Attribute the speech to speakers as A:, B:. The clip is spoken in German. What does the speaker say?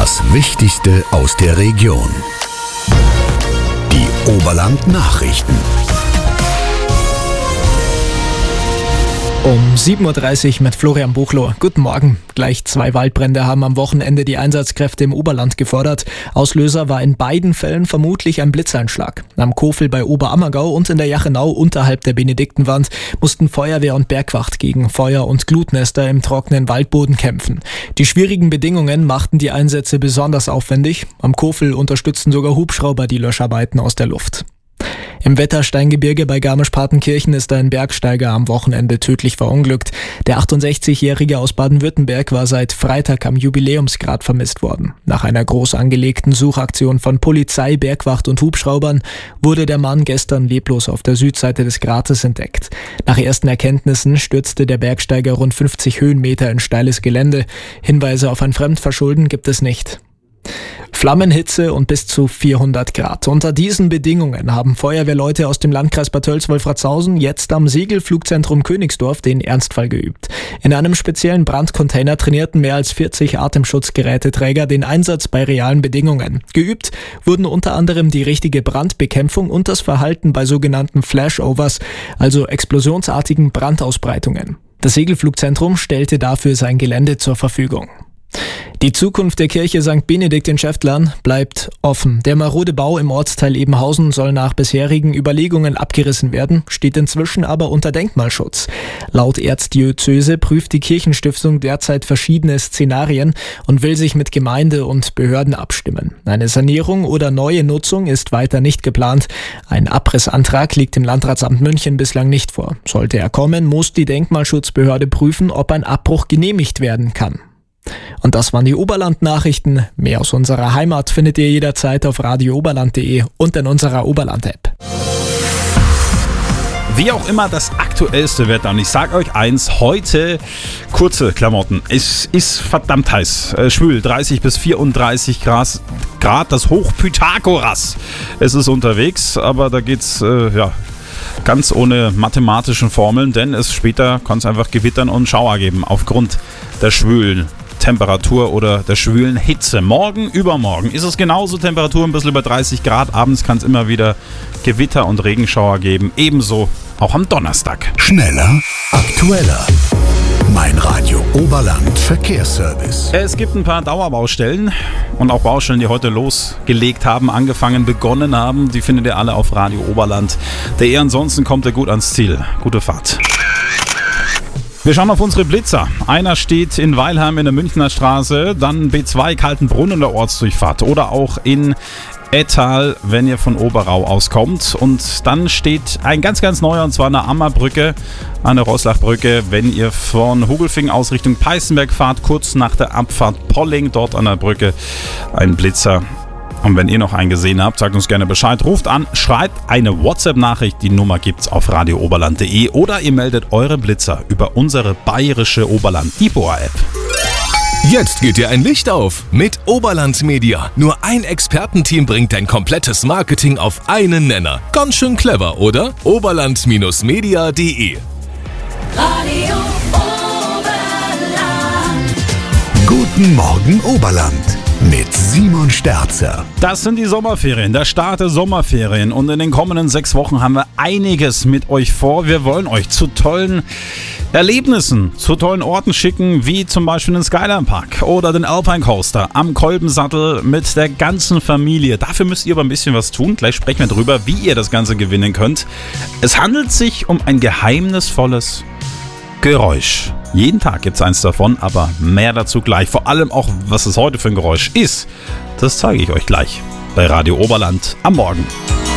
A: Das Wichtigste aus der Region. Die Oberland-Nachrichten.
B: Um 7.30 Uhr mit Florian Buchloh. Guten Morgen. Gleich 2 Waldbrände haben am Wochenende die Einsatzkräfte im Oberland gefordert. Auslöser war in beiden Fällen vermutlich ein Blitzeinschlag. Am Kofel bei Oberammergau und in der Jachenau unterhalb der Benediktenwand mussten Feuerwehr und Bergwacht gegen Feuer- und Glutnester im trockenen Waldboden kämpfen. Die schwierigen Bedingungen machten die Einsätze besonders aufwendig. Am Kofel unterstützten sogar Hubschrauber die Löscharbeiten aus der Luft. Im Wettersteingebirge bei Garmisch-Partenkirchen ist ein Bergsteiger am Wochenende tödlich verunglückt. Der 68-Jährige aus Baden-Württemberg war seit Freitag am Jubiläumsgrat vermisst worden. Nach einer groß angelegten Suchaktion von Polizei, Bergwacht und Hubschraubern wurde der Mann gestern leblos auf der Südseite des Grates entdeckt. Nach ersten Erkenntnissen stürzte der Bergsteiger rund 50 Höhenmeter in steiles Gelände. Hinweise auf ein Fremdverschulden gibt es nicht. Flammenhitze und bis zu 400 Grad. Unter diesen Bedingungen haben Feuerwehrleute aus dem Landkreis Bad Tölz-Wolfratshausen jetzt am Segelflugzentrum Königsdorf den Ernstfall geübt. In einem speziellen Brandcontainer trainierten mehr als 40 Atemschutzgeräteträger den Einsatz bei realen Bedingungen. Geübt wurden unter anderem die richtige Brandbekämpfung und das Verhalten bei sogenannten Flashovers, also explosionsartigen Brandausbreitungen. Das Segelflugzentrum stellte dafür sein Gelände zur Verfügung. Die Zukunft der Kirche St. Benedikt in Schäftlern bleibt offen. Der marode Bau im Ortsteil Ebenhausen soll nach bisherigen Überlegungen abgerissen werden, steht inzwischen aber unter Denkmalschutz. Laut Erzdiözese prüft die Kirchenstiftung derzeit verschiedene Szenarien und will sich mit Gemeinde und Behörden abstimmen. Eine Sanierung oder neue Nutzung ist weiter nicht geplant. Ein Abrissantrag liegt im Landratsamt München bislang nicht vor. Sollte er kommen, muss die Denkmalschutzbehörde prüfen, ob ein Abbruch genehmigt werden kann. Und das waren die Oberland-Nachrichten. Mehr aus unserer Heimat findet ihr jederzeit auf radiooberland.de und in unserer Oberland-App.
C: Wie auch immer das aktuellste Wetter. Und ich sage euch eins, heute kurze Klamotten. Es ist verdammt heiß. Schwül, 30 bis 34 Grad. Das Hoch Pythagoras. Es ist unterwegs, aber da geht's, ganz ohne mathematischen Formeln, denn später kann es einfach Gewittern und Schauer geben aufgrund der schwülen Temperatur oder der schwülen Hitze. Morgen, übermorgen ist es genauso Temperatur, ein bisschen über 30 Grad. Abends kann es immer wieder Gewitter und Regenschauer geben. Ebenso auch am Donnerstag.
A: Schneller, aktueller. Mein Radio Oberland Verkehrsservice.
C: Es gibt ein paar Dauerbaustellen und auch Baustellen, die heute losgelegt haben, begonnen haben. Die findet ihr alle auf Radio Oberland. Ansonsten kommt ihr gut ans Ziel. Gute Fahrt. Wir schauen auf unsere Blitzer. Einer steht in Weilheim in der Münchner Straße, dann B2 Kaltenbrunn in der Ortsdurchfahrt oder auch in Ettal, wenn ihr von Oberau auskommt. Und dann steht ein ganz, ganz neuer, und zwar eine Ammerbrücke, eine Roslachbrücke, wenn ihr von Hugelfing aus Richtung Peißenberg fahrt, kurz nach der Abfahrt Polling, dort an der Brücke ein Blitzer. Und wenn ihr noch einen gesehen habt, sagt uns gerne Bescheid, ruft an, schreibt eine WhatsApp-Nachricht, die Nummer gibt's auf radiooberland.de oder ihr meldet eure Blitzer über unsere bayerische Oberland-Diploa-App.
D: Jetzt geht dir ein Licht auf mit Oberland Media. Nur ein Expertenteam bringt dein komplettes Marketing auf einen Nenner. Ganz schön clever, oder? Oberland-media.de.
E: Radio Oberland.
A: Guten Morgen Oberland mit Simon Sterzer.
C: Das sind die Sommerferien, der Start der Sommerferien. Und in den kommenden 6 Wochen haben wir einiges mit euch vor. Wir wollen euch zu tollen Erlebnissen, zu tollen Orten schicken, wie zum Beispiel den Skyline Park oder den Alpine Coaster am Kolbensattel mit der ganzen Familie. Dafür müsst ihr aber ein bisschen was tun. Gleich sprechen wir drüber, wie ihr das Ganze gewinnen könnt. Es handelt sich um ein geheimnisvolles Geräusch. Jeden Tag gibt es eins davon, aber mehr dazu gleich. Vor allem auch, was es heute für ein Geräusch ist, das zeige ich euch gleich bei Radio Oberland am Morgen.